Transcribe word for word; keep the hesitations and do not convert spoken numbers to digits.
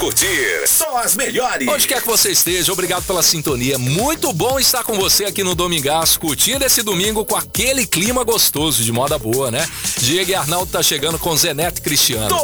curtir só as melhores. Onde quer que você esteja, obrigado pela sintonia. Muito bom estar com você aqui no Domingaço, curtindo esse domingo com aquele clima gostoso, de moda boa, né? Diego e Arnaldo tá chegando com Zé Neto e Cristiano.